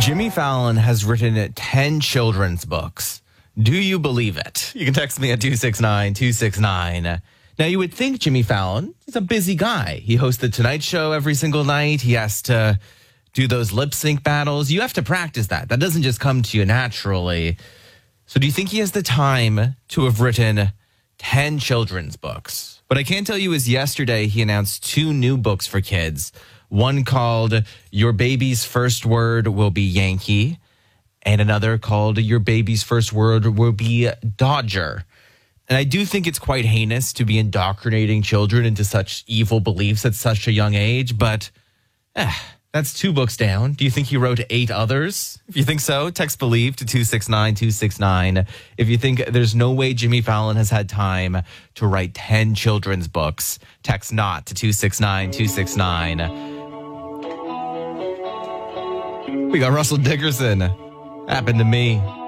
Jimmy Fallon has written 10 children's books. Do you believe it? You can text me at 269-269. Now, you would think Jimmy Fallon is a busy guy. He hosts The Tonight Show every single night. He has to do those lip sync battles. You have to practice that. That doesn't just come to you naturally. So do you think he has the time to have written 10 children's books? What I can tell you is yesterday he announced 2 new books for kids. One called Your Baby's First Word Will Be Yankee, and another called Your Baby's First Word Will Be Dodger. And I do think it's quite heinous to be indoctrinating children into such evil beliefs at such a young age, but that's 2 books down. Do you think he wrote 8 others? If you think so, text BELIEVE to 269-269. If you think there's no way Jimmy Fallon has had time to write 10 children's books, text NOT to 269-269. We got Russell Dickerson. Happened to me.